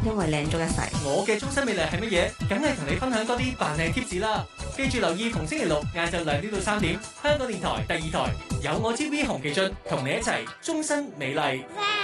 因為靚足一世。 我嘅終身美麗係乜嘢？梗係同你分享多啲扮靚貼士啦！記住留意逢星期六晏晝2點到3點，香港電台第2台有我 TV 洪其俊同你一齊終身美麗。